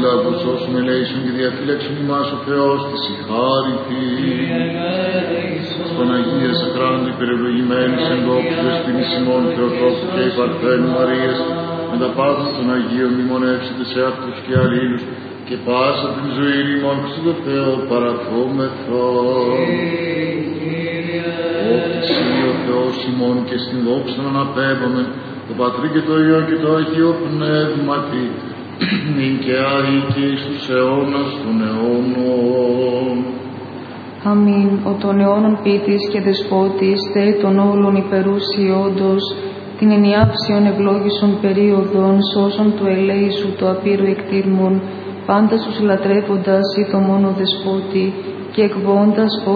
λαούς όσων ελέησον και διαφύλαξον ημάς ο Θεός της η χάριτη. Στον Αγία Σαχράντου υπερευλογημένης εν δόξου δεσποινής ημών Θεοτόκου και η Παρθένου Μαρίας, με τα πάθη των Αγίων μνημονεύσετε σε αυτούς και αλλήλους, και πάσα την ζωή ημών στον το Θεό παραθόμεθα. Όφηση ο Θεός ημών και στην δόξα να αναπέμπαμε, το Πατρί και το Υιό και το Αγίο Πνεύματι, νυν και άη και εις τους αιώνας των αιώνων. Αμήν. Ο των αιώνων ποιητής και δεσπότης, Θεέ των όλων υπερούσιόντος, την ενιάψιον ευλόγησον περίοδον, σώσον του ελέησου το απείρου εκτήρμον, πάντα τους λατρεύοντας ή το μόνο δεσπότη, και εκβώντας